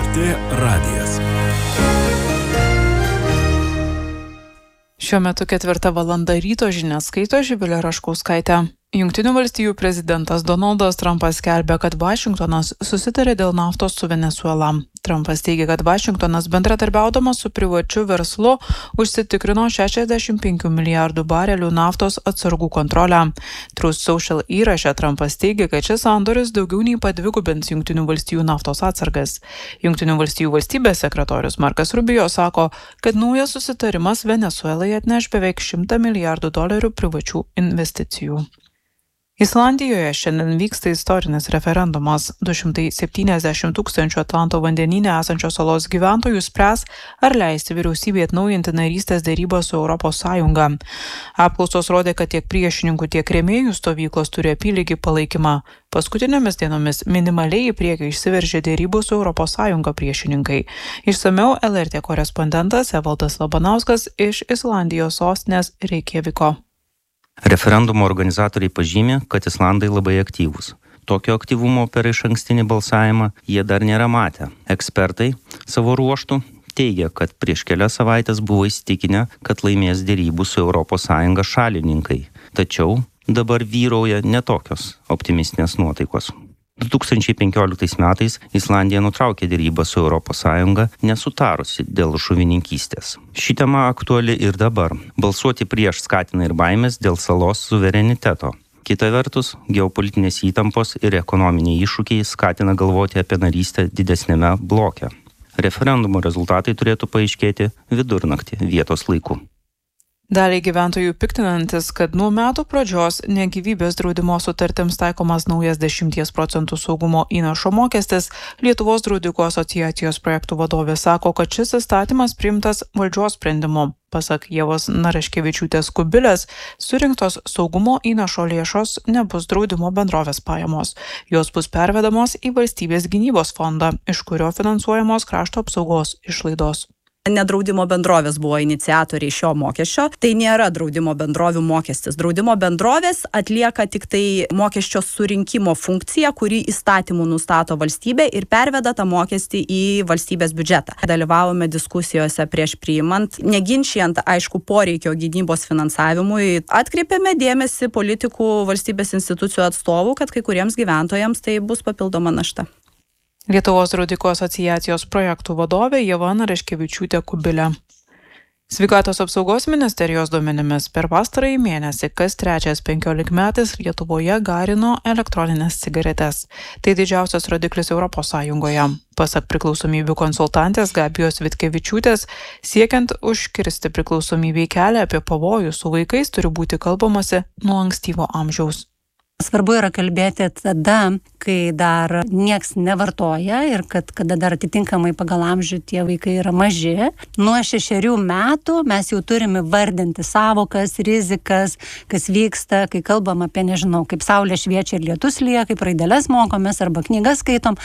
LRT radijas. Šiuo metu 4 valanda ryto žinias skaito Živilė Raškauskaitė. Jungtinių valstijų prezidentas Donaldas Trumpas skelbia, kad Vašingtonas susitarė dėl naftos su Venesuela. Trumpas teigia, kad Vašingtonas bendradarbiaudamas su privačiu verslu užsitikrino 65 milijardų barelių naftos atsargų kontrolę. Truth Social įraše Trumpas teigia, kad šis sandoris daugiau nei padvigubins Jungtinių valstijų naftos atsargas. Jungtinių valstijų valstybės sekretorius Markas Rubio sako, kad naujas susitarimas Venesuelai atneš beveik $100 milijardų privačių investicijų. Islandijoje šiandien vyksta istorinis referendumas. 270 tūkstančių Atlanto vandenyne esančios salos gyventojų spręs, ar leisti vyriausybei atnaujinti narystės derybas su Europos Sąjunga. Apklausos rodė, kad tiek priešininkų, tiek rėmėjų stovyklos turi apylygį palaikymą. Paskutinėmis dienomis minimaliai į priekį išsiveržė derybų su Europos Sąjunga priešininkai. Išsamiau LRT korespondentas Evaldas Labanauskas iš Islandijos sostinės Reikjaviko. Referendumo organizatoriai pažymė, kad islandai labai aktyvūs. Tokio aktyvumo per išankstinį balsavimą jie dar nėra matę. Ekspertai savo ruožtu teigia, kad prieš kelias savaitės buvo įsitikinę, kad laimės derybų su ES šalininkai. Tačiau dabar vyrauja netokios optimistinės nuotaikos. 2015 metais Islandija nutraukė derybą su ES nesutarusi dėl žuvininkystės. Ši tema aktuali ir dabar. Balsuoti prieš skatina ir baimės dėl salos suvereniteto. Kita vertus, geopolitinės įtampos ir ekonominiai iššūkiai skatina galvoti apie narystę didesnėme bloke. Referendumo rezultatai turėtų paaiškėti vidurnaktį vietos laiku. Daliai gyventojų piktinantis, kad nuo metų pradžios negyvybės draudimo sutartims taikomas naujas 10% saugumo įnašo mokestis, Lietuvos draudikų asociacijos projektų vadovė sako, kad šis įstatymas priimtas valdžios sprendimu. Pasak Ievos Naraškevičiūtės Kubilės, surinktos saugumo įnašo lėšos nebus draudimo bendrovės pajamos. Jos bus pervedamos į valstybės gynybos fondą, iš kurio finansuojamos krašto apsaugos išlaidos. Nedraudimo bendrovės buvo iniciatoriai šio mokesčio. Tai nėra draudimo bendrovių mokestis. Draudimo bendrovės atlieka tik tai mokesčio surinkimo funkciją, kurį įstatymų nustato valstybė ir perveda tą mokestį į valstybės biudžetą. Dalyvavome diskusijose prieš priimant, neginčijant, aišku, poreikio gynybos finansavimui. Atkreipėme dėmesį politikų, valstybės institucijų atstovų, kad kai kuriems gyventojams tai bus papildoma našta. Lietuvos draudikų asociacijos projektų vadovė Ieva Naraškevičiūtė Kubilė. Sveikatos apsaugos ministerijos duomenimis per pastarąjį mėnesį kas trečias 15-metis Lietuvoje garino elektroninės cigaretes. Tai didžiausias rodiklis Europos Sąjungoje. Pasak priklausomybių konsultantės Gabijos Vitkevičiūtės, siekiant užkirsti priklausomybei kelią, apie pavojų su vaikais turi būti kalbamasi nuo ankstyvo amžiaus. Svarbu yra kalbėti tada, kai dar nieks nevartoja ir kada dar atitinkamai pagal amžių tie vaikai yra maži. Nuo 6 metų mes jau turime vardinti savokas, rizikas, kas vyksta, kai kalbam apie, kaip saulė šviečia ir lietus lyja, kaip raideles mokomės arba knygas skaitom.